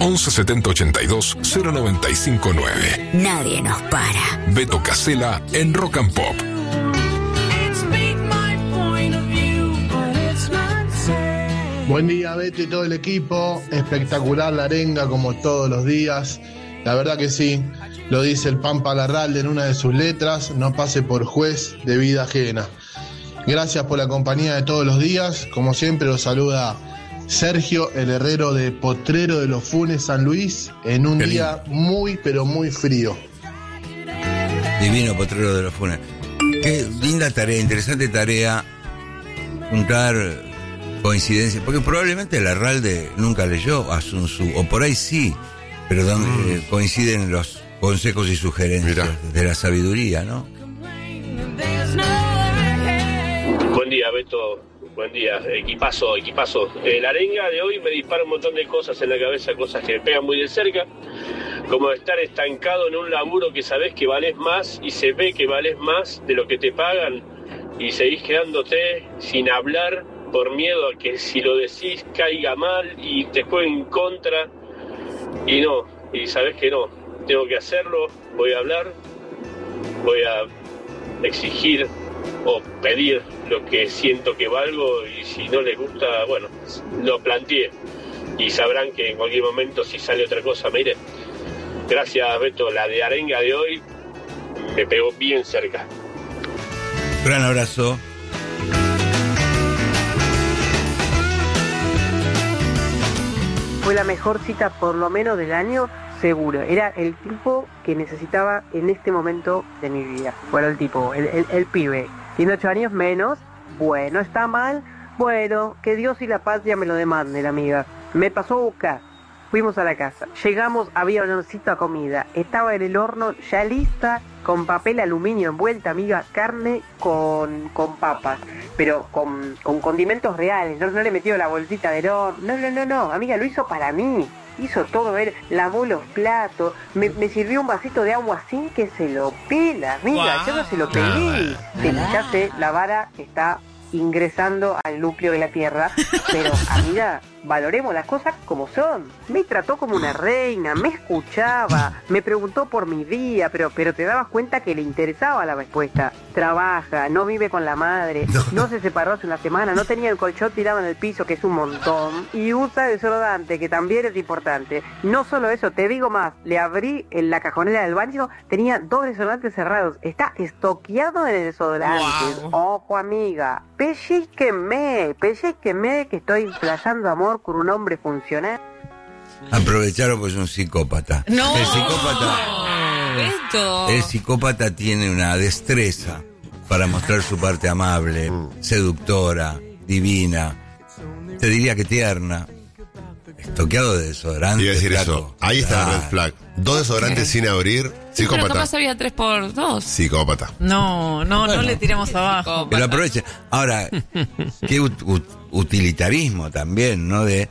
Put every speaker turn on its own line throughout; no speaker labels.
11 70 82 0959.
Nadie nos para.
Beto Casella en Rock and Pop.
Buen día, Beto y todo el equipo. Espectacular la arenga como todos los días. La verdad que sí, lo dice el Pampa Larralde en una de sus letras: no pase por juez de vida ajena. Gracias por la compañía de todos los días. Como siempre, los saluda Sergio, el herrero de Potrero de los Funes, San Luis, en un día muy, pero muy frío.
Divino Potrero de los Funes. Qué linda tarea, interesante tarea, juntar coincidencias, porque probablemente Larralde nunca leyó a Sun Tzu, o por ahí sí, pero donde coinciden los consejos y sugerencias de la sabiduría, ¿no?
Buen día, Beto. Buen día, equipazo. La arenga de hoy me dispara un montón de cosas en la cabeza, cosas que me pegan muy de cerca, como estar estancado en un laburo que sabés que valés más y se ve que valés más de lo que te pagan y seguís quedándote sin hablar por miedo a que si lo decís caiga mal y te juegue en contra, y sabés que no, tengo que hacerlo, voy a hablar, voy a exigir o pedir lo que siento que valgo, y si no les gusta, bueno, lo planteé y sabrán que en cualquier momento si sale otra cosa me iré. Gracias, Beto, la de arenga de hoy me pegó bien cerca.
Gran abrazo.
Fue la mejor cita por lo menos del año, seguro. Era el tipo que necesitaba en este momento de mi vida. Bueno, el tipo, el pibe. Tiene 8 años menos. Bueno, está mal. Bueno, que Dios y la patria me lo demanden, amiga. Me pasó a buscar. Fuimos a la casa. Llegamos, había olorcito a comida. Estaba en el horno ya lista, con papel aluminio envuelta, amiga. Carne con papas, pero con condimentos reales. No le metió la bolsita del horno. No, amiga, lo hizo para mí. Hizo todo, él lavó los platos, me sirvió un vasito de agua sin que se lo pela, amiga. Yo no se lo pedí. Ya sé, la vara está ingresando al núcleo de la Tierra, pero amiga, valoremos las cosas como son. Me trató como una reina, me escuchaba, me preguntó por mi día, pero te dabas cuenta que le interesaba la respuesta. Trabaja, no vive con la madre, no se separó hace una semana, no tenía el colchón tirado en el piso, que es un montón, y usa desodorante, que también es importante. No solo eso, te digo más, le abrí en la cajonera del baño, tenía 2 desodorantes cerrados, está estoqueado de desodorantes. Ojo, amiga, pellizqueme, que estoy playando amor con un hombre funcional.
Aprovecharon pues un psicópata.
No.
El psicópata tiene una destreza para mostrar su parte amable, seductora, divina, te diría que tierna. Estoqueado de desodorante.
Iba a decir eso. Ahí está la red flag. 2 desodorantes sin abrir. Psicópata.
Pero capaz había 3x2.
Psicópata.
No le tiremos abajo.
Pero aprovechen. Ahora, qué utilitarismo también, ¿no? De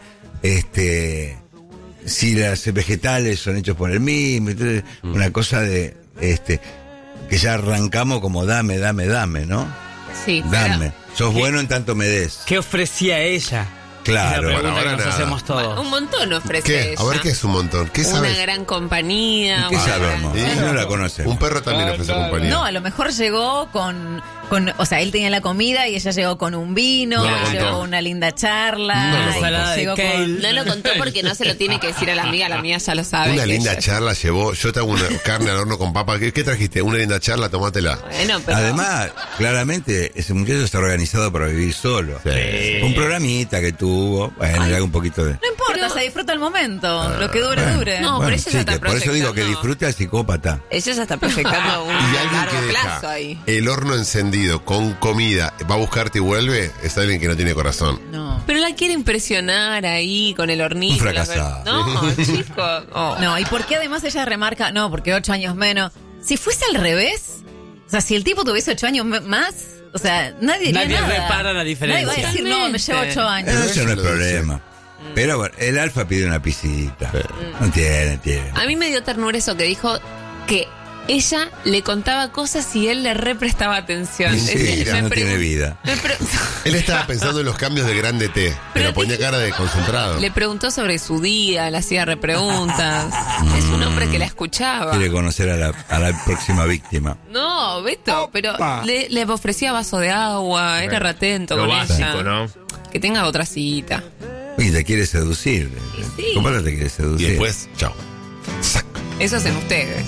si los vegetales son hechos por el mismo, entonces, una cosa de que ya arrancamos como dame, ¿no?
Sí.
Dame. Sos bueno en tanto me des.
¿Qué ofrecía ella?
Claro.
Es la pregunta
Bueno,
que nos
nada.
hacemos todos.
Un montón ofrece
¿Qué?
ella.
A ver, ¿qué es un montón? ¿Qué
Una
sabes?
gran compañía.
¿Qué sabemos?
Sí.
No la conocemos.
Un perro también ofrece compañía.
No, a lo mejor llegó con, o sea, él tenía la comida y ella llegó con un vino,
No lo contó.
llegó con una linda charla,
No lo contó.
Ensalada de
llegó
kale.
No lo contó porque no se lo tiene que decir a la amiga ya lo sabe.
Una
que
linda
ella-
charla llevó. Yo te hago una carne al horno con papa. ¿Qué trajiste? Una linda charla, tomátela.
Bueno, pero...
Además, claramente, ese muchacho está organizado para vivir solo.
Sí.
Un programita que tuvo, bueno, le hago un poquito de...
No importa,
Pero-
se disfruta el momento, lo que dure, dure.
No, pero ella ya está
por eso digo que
proyectando.
disfrute al psicópata.
Ella ya está proyectando un
Y alguien
largo
que
plazo
deja
ahí.
el horno encendido con comida, va a buscarte y vuelve, es alguien que no tiene corazón.
No.
Pero la quiere impresionar ahí con el hornito.
Un fracasado.
No, chico. Oh.
No, y por qué además ella remarca, no, porque 8 años menos. Si fuese al revés, o sea, si el tipo tuviese 8 años más, o sea, nadie diría
Nadie
nada.
repara la diferencia.
Nadie va a decir, no, me llevo 8 años.
Eso no es
Eso lo dice.
problema. Pero bueno, el Alfa pide una pisita. No tiene.
A mí me dio ternura eso que dijo, que ella le contaba cosas y él le represtaba atención.
Mentira, no tiene vida.
Él estaba pensando en los cambios de Grande T, pero ponía cara de concentrado.
Le preguntó sobre su día, le hacía repreguntas. Es un hombre que la escuchaba.
Quiere conocer a la próxima víctima.
No, Beto, pero le ofrecía vaso de agua, era atento
Lo
con
básico,
ella.
¿no?
Que tenga otra cita.
Y te quiere seducir.
Sí.
Compadre te quiere
Y
seducir.
después, chao.
Eso hacen ustedes.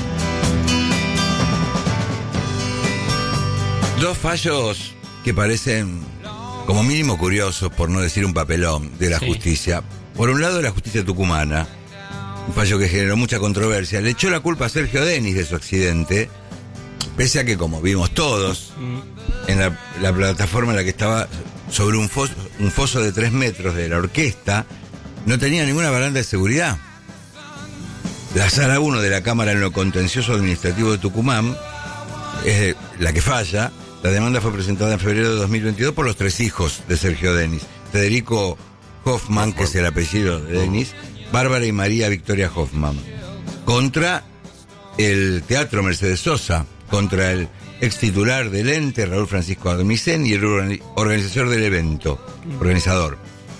Dos fallos que parecen como mínimo curiosos, por no decir un papelón, de la justicia. Por un lado, la justicia tucumana, un fallo que generó mucha controversia, le echó la culpa a Sergio Denis de su accidente, pese a que, como vimos todos, en la plataforma en la que estaba sobre un foso de 3 metros de la orquesta, no tenía ninguna baranda de seguridad. La sala 1 de la Cámara en lo Contencioso Administrativo de Tucumán es la que falla. La demanda fue presentada en febrero de 2022 por los 3 hijos de Sergio Denis. Federico Hoffman, que es el apellido de Denis, Bárbara y María Victoria Hoffman. Contra el Teatro Mercedes Sosa, contra el ex titular del ente, Raúl Francisco Admicén, y el organizador del evento, organizador.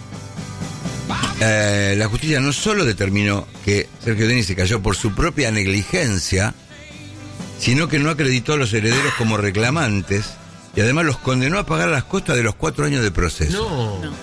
La justicia no solo determinó que Sergio Denis se cayó por su propia negligencia, sino que no acreditó a los herederos como reclamantes y además los condenó a pagar las costas de los 4 años de proceso.
No.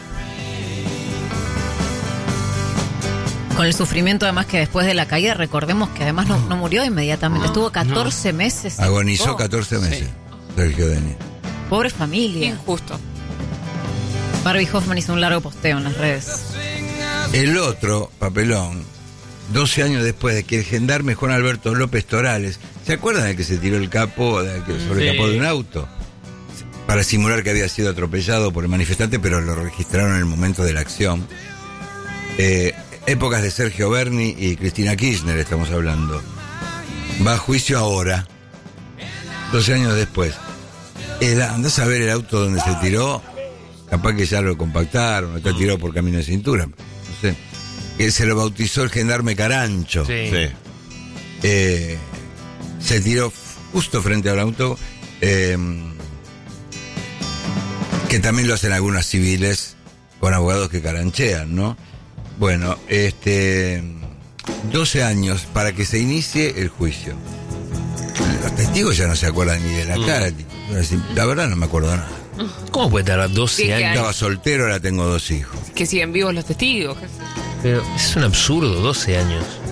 Con el sufrimiento además que después de la caída, recordemos que además no murió inmediatamente, estuvo 14 meses.
Agonizó 14 meses, Sergio Denis.
Pobre familia.
Injusto.
Barbie Hoffman hizo un largo posteo en las redes.
El otro papelón, 12 años después de que el gendarme Juan Alberto López Torales, ¿se acuerdan de que se tiró el capo sobre el capó de un auto? Para simular que había sido atropellado por el manifestante, pero lo registraron en el momento de la acción. Épocas de Sergio Berni y Cristina Kirchner estamos hablando. Va a juicio ahora, 12 años después. Andás a ver el auto donde se tiró, capaz que ya lo compactaron, está tirado por camino de cintura. No sé. Se lo bautizó el gendarme Carancho.
Sí.
Se tiró justo frente al auto, que también lo hacen algunos civiles con abogados que caranchean, ¿no? Bueno, 12 años para que se inicie el juicio. Los testigos ya no se acuerdan ni de la cara. La verdad no me acuerdo nada.
¿Cómo puede tardar 12 años?
Estaba soltero, ahora tengo 2 hijos.
Que siguen vivos los testigos.
Pero es un absurdo, 12 años.